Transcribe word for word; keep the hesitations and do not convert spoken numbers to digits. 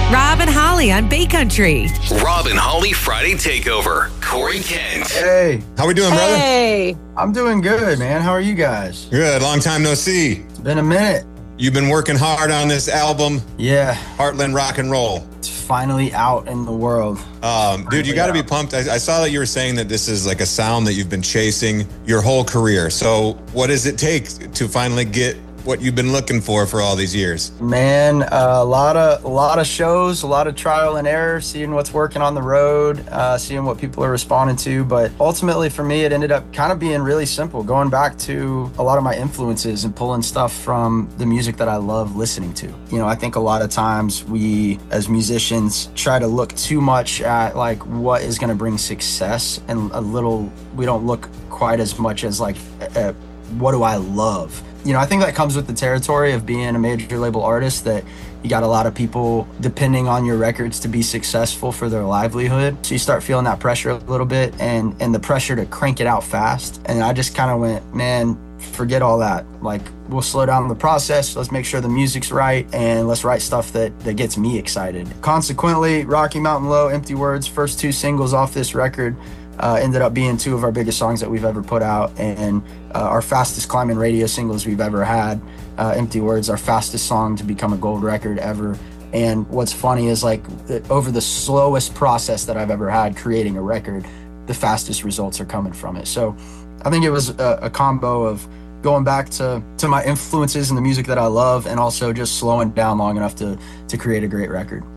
Rob and Holly on Bay Country. Rob and Holly Friday Takeover. Corey Kent. Hey, How we doing, brother? Hey. I'm doing good, man. How are you guys? Good. Long time no see. It's been a minute. You've been working hard on this album, Yeah, Heartland Rock and Roll. it's finally out in the world. Um, dude, you got to be pumped. I, I saw that you were saying that this is like a sound that you've been chasing your whole career. So what does it take to finally get what you've been looking for for all these years? Man, uh, a lot of a lot of shows, a lot of trial and error, seeing what's working on the road, uh, seeing what people are responding to. But ultimately, for me, it ended up kind of being really simple. Going back to a lot of my influences and pulling stuff from the music that I love listening to. You know, I think a lot of times we, as musicians, try to look too much at like what is going to bring success, and a little we don't look quite as much as like uh, what do I love. You know, I think that comes with the territory of being a major label artist, that you got a lot of people depending on your records to be successful for their livelihood. So you start feeling that pressure a little bit, and, and the pressure to crank it out fast. And I just kind of went, man, forget all that. Like, we'll slow down the process. Let's make sure the music's right, and let's write stuff that, that gets me excited. Consequently, Rocky Mountain Low, Empty Words, first two singles off this record, Uh, ended up being two of our biggest songs that we've ever put out, and uh, our fastest climbing radio singles we've ever had. Uh, Empty Words, our fastest song to become a gold record ever. And what's funny is like over the slowest process that I've ever had creating a record, the fastest results are coming from it. So I think it was a, a combo of going back to, to my influences and the music that I love, and also just slowing down long enough to, to create a great record.